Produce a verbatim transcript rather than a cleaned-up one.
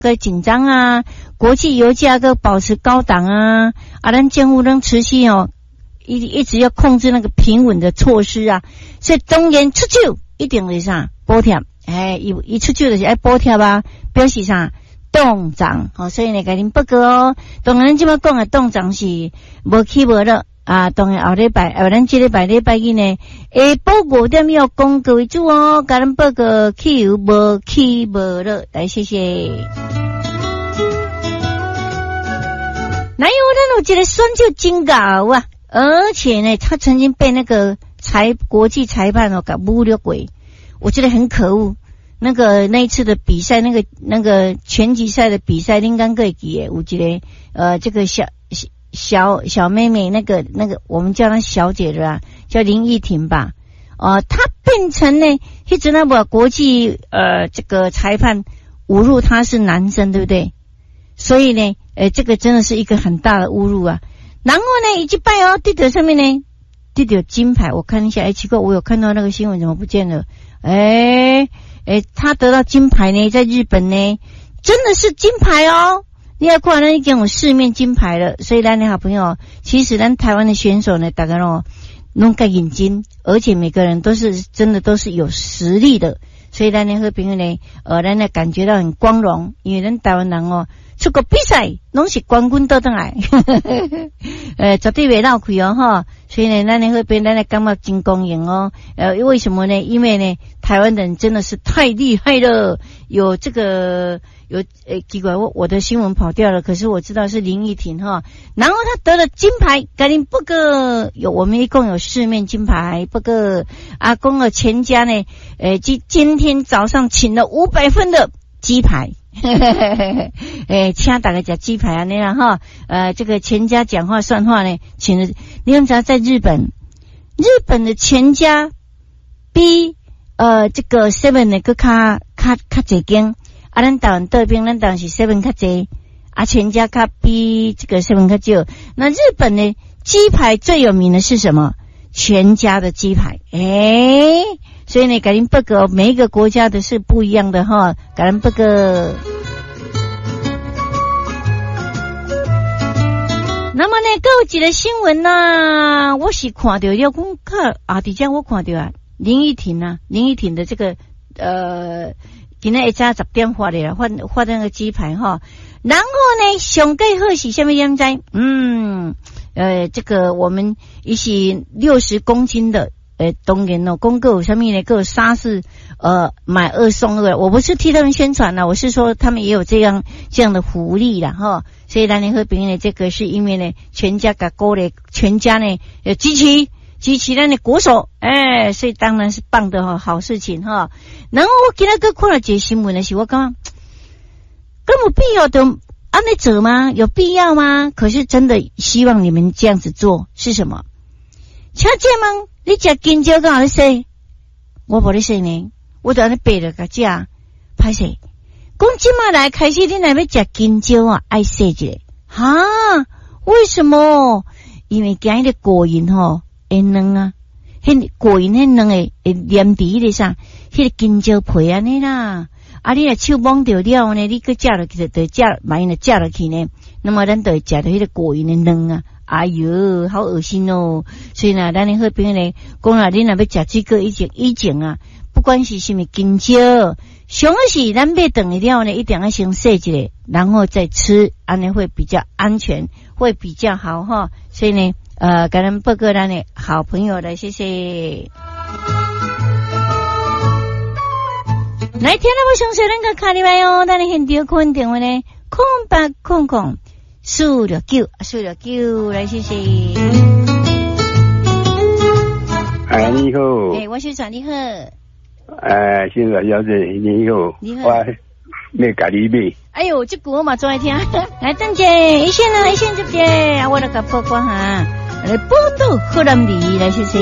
个紧张啊，国际油价个保持高档啊，啊，咱政府能持续哦，一一直要控制那个平稳的措施啊，所以当然出手一定是啥补贴，哎，一一出手就是爱补贴啊，表示啥动涨，好、哦，所以呢，甲恁报告哦，当然这么讲的动涨是无起无落。啊，当然后礼拜，呃，咱这礼拜礼拜一呢，下晡五点要讲各位主哦，甲咱报告汽油无起无落，来谢谢。哪有咱有一个选手真高啊，而且呢，他曾经被那个裁国际裁判哦给侮辱过，我觉得很可恶。那个那一次的比赛，那个那个拳击赛的比赛，应该可以记诶，有一个呃，这个小。小小妹妹，那个那个，我们叫她小姐的啊，叫林依婷吧。呃，她变成呢，一直那么国际呃这个裁判侮辱她是男生，对不对？所以呢，呃，这个真的是一个很大的侮辱啊。然后呢，一击败哦，对的上面呢，对的金牌，我看一下，哎，奇怪，我有看到那个新闻，怎么不见了？哎哎，她得到金牌呢，在日本呢，真的是金牌哦。你要看咱已经有四面金牌了，所以咱的好朋友，其实咱台湾的选手呢，大家哦，拢个眼睛，而且每个人都是真的都是有实力的，所以咱的好朋友呢，呃，咱呢感觉到很光荣，因为咱台湾人哦，出国比赛拢是冠军倒转来，呃，绝对袂闹亏哦哈，所以呢，咱的好朋友咱的感觉真公平哦，呃，为什么呢？因为呢，台湾人真的是太厉害了，有这个。有诶，奇怪，我我的新闻跑掉了，可是我知道是林依婷哈，然后她得了金牌，赶紧不过有我们一共有四面金牌，不过阿公的全家呢，呃，今今天早上请了五百份的鸡排，诶，请大家吃鸡排啊那样哈，呃，这个全家讲话算话呢，请了，你们知道在日本，日本的全家比呃这个 seven 呢个卡卡卡几间。啊，咱台湾这边，咱台湾是 seven 较济，啊，全家较比这个 seven 较少。那日本呢，鸡排最有名的是什么？全家的鸡排，诶、欸，所以呢，改天报告每一个国家的是不一样的哈，改天报告。那么呢，还有一个新闻呐、啊，我是看到了，讲看啊，底下我看到啊，林依婷啊，林依婷的这个呃。今天一早十点发的啦，发发那个鸡排哈，然后呢，上盖贺喜下面烟灾，嗯，呃，这个我们一起六十公斤的，呃，当然哦，公购上面呢，各沙士呃买二送二，我不是替他们宣传啦，我是说他们也有这样这样的福利啦哈，所以蓝联合饼呢，这个是因为呢，全家给勾嘞，全家呢呃集齐。集齐咱的国手，哎，所以当然是棒的哈，好事情哈。然后我今天个看了一个新闻的时候，我讲，根本必要的按那走吗？有必要吗？可是真的希望你们这样子做是什么？请姐们，你吃金蕉干啥说？我无咧说呢，我就安尼背了个价，歹势。讲今嘛来开始，你来要吃金蕉啊？爱说一下，哈？为什么？因为今日的果蝇吼。会软啊，迄果蝇迄软诶，会黏伫迄个啥，迄个金蕉皮安尼啦。啊，你若手摸着了呢，你搁食落去就就食，万一食落去呢，那么咱就会食到迄个果蝇诶软啊。哎哟，好恶心哦！所以呢，咱的好朋友呢，讲啦，你若要食这个以前以前啊，不管是什么金蕉，上好是咱买顿了呢，一定要先洗一下，然后再吃，安尼会比较安全，会比较好哈。所以呢。呃，跟咱报告咱的好朋友了，谢谢。来，听到我详细咱个卡里来哦，咱的现场空电话呢，空八空空四六九四六九，来谢谢。 哎，你好。 哎，我是转你好。 哎，现在小姐你好。 你好。 我咩咖喱味？ 哎呦，这歌我嘛最爱听。来，邓姐，一线啊，一线接接，我来个报告哈。来报道河南的来谢谢。